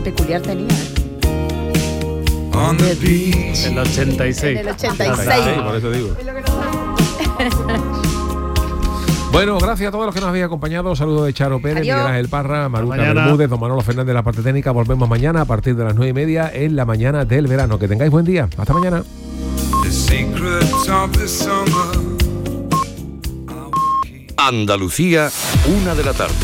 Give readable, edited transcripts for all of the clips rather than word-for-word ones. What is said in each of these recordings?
peculiar tenía, En el 86. En el 86. Sí, por eso digo. Bueno, gracias a todos los que nos habéis acompañado. Saludos de Charo Pérez, Adiós. Miguel Ángel Parra, Maruca Mañana. Bermúdez, don Manolo Fernández de la parte técnica. Volvemos mañana a partir de las 9:30 en la mañana del verano. Que tengáis buen día. Hasta mañana. Andalucía, 1 de la tarde.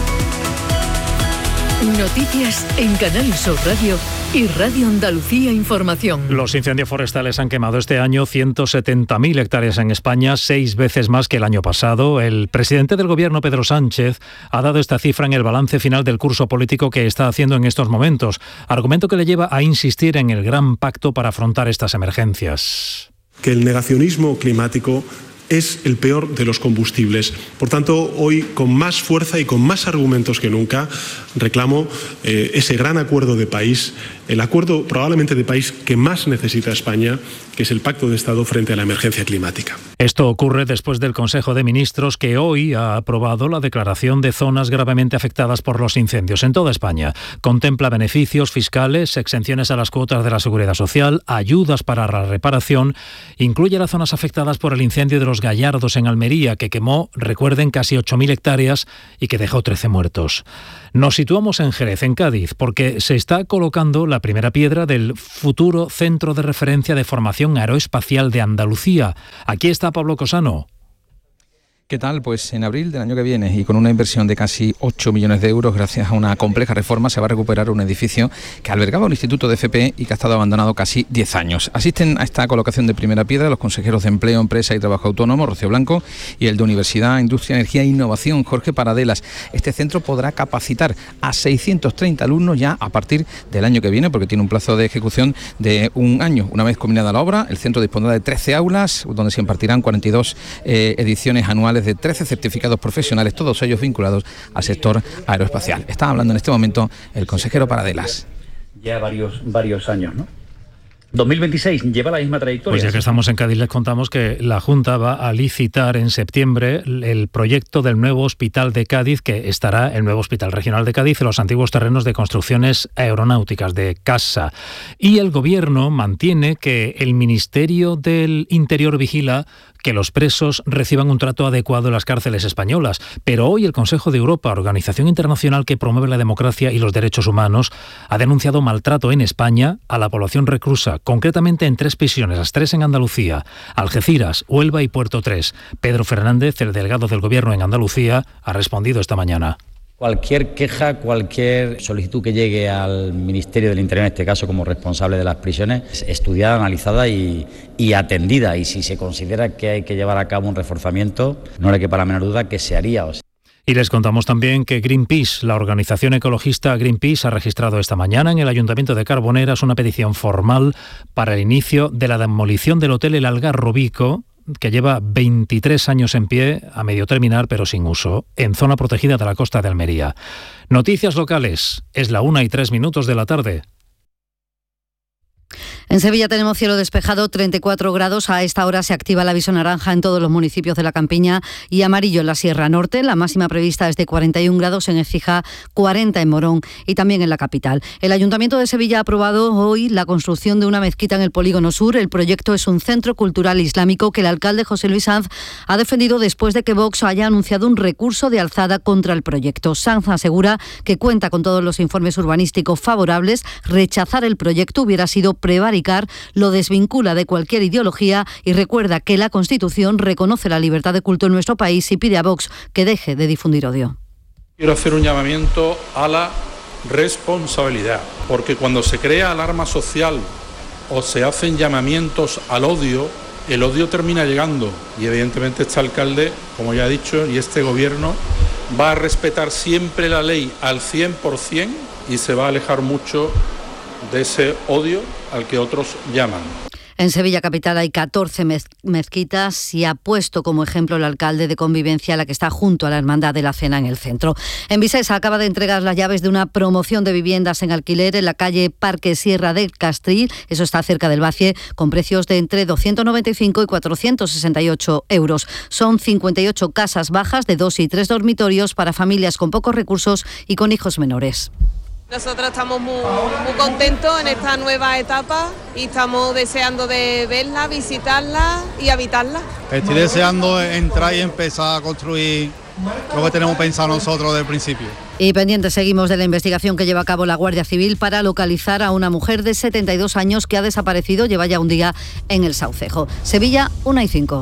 Noticias en Canal Sur Radio y Radio Andalucía Información. Los incendios forestales han quemado este año 170.000 hectáreas en España, 6 veces más que el año pasado. El presidente del Gobierno, Pedro Sánchez, ha dado esta cifra en el balance final del curso político que está haciendo en estos momentos, argumento que le lleva a insistir en el gran pacto para afrontar estas emergencias. Que el negacionismo climático es el peor de los combustibles. Por tanto, hoy, con más fuerza y con más argumentos que nunca, reclamo ese gran acuerdo de país, el acuerdo probablemente de país que más necesita España, que es el Pacto de Estado frente a la emergencia climática. Esto ocurre después del Consejo de Ministros, que hoy ha aprobado la declaración de zonas gravemente afectadas por los incendios en toda España. Contempla beneficios fiscales, exenciones a las cuotas de la Seguridad Social, ayudas para la reparación. Incluye las zonas afectadas por el incendio de los Gallardos en Almería, que quemó, recuerden, casi 8.000 hectáreas y que dejó 13 muertos. Nos situamos en Jerez, en Cádiz, porque se está colocando la primera piedra del futuro Centro de Referencia de Formación Aeroespacial de Andalucía. Aquí está Pablo Cosano. ¿Qué tal? Pues en abril del año que viene y con una inversión de casi 8 millones de euros, gracias a una compleja reforma, se va a recuperar un edificio que albergaba un instituto de FP y que ha estado abandonado casi 10 años. Asisten a esta colocación de primera piedra los consejeros de Empleo, Empresa y Trabajo Autónomo, Rocío Blanco, y el de Universidad, Industria, Energía e Innovación, Jorge Paradelas. Este centro podrá capacitar a 630 alumnos ya a partir del año que viene, porque tiene un plazo de ejecución de un año. Una vez culminada la obra, el centro dispondrá de 13 aulas, donde se impartirán 42 ediciones anuales de 13 certificados profesionales, todos ellos vinculados al sector aeroespacial. Está hablando en este momento el consejero Paradelas. Ya varios años, ¿no? 2026 lleva la misma trayectoria. Pues ya que estamos en Cádiz, les contamos que la Junta va a licitar en septiembre el proyecto del nuevo hospital de Cádiz, que estará el nuevo Hospital Regional de Cádiz en los antiguos terrenos de construcciones aeronáuticas de CASA. Y el Gobierno mantiene que el Ministerio del Interior vigila que los presos reciban un trato adecuado en las cárceles españolas. Pero hoy el Consejo de Europa, organización internacional que promueve la democracia y los derechos humanos, ha denunciado maltrato en España a la población reclusa, concretamente en 3 prisiones, las 3 en Andalucía, Algeciras, Huelva y Puerto 3. Pedro Fernández, el delegado del Gobierno en Andalucía, ha respondido esta mañana. Cualquier queja, cualquier solicitud que llegue al Ministerio del Interior, en este caso como responsable de las prisiones, es estudiada, analizada y atendida. Y si se considera que hay que llevar a cabo un reforzamiento, no le quepa la menor duda que se haría. Y les contamos también que Greenpeace, la organización ecologista Greenpeace, ha registrado esta mañana en el Ayuntamiento de Carboneras una petición formal para el inicio de la demolición del hotel El Algarrobico, que lleva 23 años en pie, a medio terminar pero sin uso, en zona protegida de la costa de Almería. Noticias locales, es la 1:03 de la tarde. En Sevilla tenemos cielo despejado, 34 grados. A esta hora se activa el aviso naranja en todos los municipios de la Campiña y amarillo en la Sierra Norte. La máxima prevista es de 41 grados en Écija, 40 en Morón y también en la capital. El Ayuntamiento de Sevilla ha aprobado hoy la construcción de una mezquita en el Polígono Sur. El proyecto es un centro cultural islámico que el alcalde José Luis Sanz ha defendido después de que Vox haya anunciado un recurso de alzada contra el proyecto. Sanz asegura que cuenta con todos los informes urbanísticos favorables. Rechazar el proyecto hubiera sido prevaricar, lo desvincula de cualquier ideología y recuerda que la Constitución reconoce la libertad de culto en nuestro país y pide a Vox que deje de difundir odio. Quiero hacer un llamamiento a la responsabilidad, porque cuando se crea alarma social o se hacen llamamientos al odio, el odio termina llegando y evidentemente este alcalde, como ya he dicho, y este gobierno va a respetar siempre la ley al 100% y se va a alejar mucho de ese odio al que otros llaman. En Sevilla capital hay 14 mezquitas y ha puesto como ejemplo el alcalde de Convivencia, la que está junto a la Hermandad de la Cena en el centro. En Visesa acaba de entregar las llaves de una promoción de viviendas en alquiler en la calle Parque Sierra del Castril, eso está cerca del Bacie, con precios de entre 295 y 468 euros. Son 58 casas bajas de 2 y 3 dormitorios para familias con pocos recursos y con hijos menores. Nosotros estamos muy contentos en esta nueva etapa y estamos deseando de verla, visitarla y habitarla. Estoy deseando entrar y empezar a construir lo que tenemos pensado nosotros desde el principio. Y pendientes seguimos de la investigación que lleva a cabo la Guardia Civil para localizar a una mujer de 72 años que ha desaparecido, lleva ya un día en el Saucejo. Sevilla, 1:05.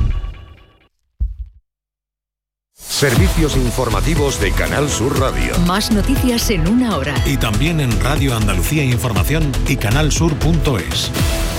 Servicios informativos de Canal Sur Radio. Más noticias en una hora. Y también en Radio Andalucía Información y canalsur.es.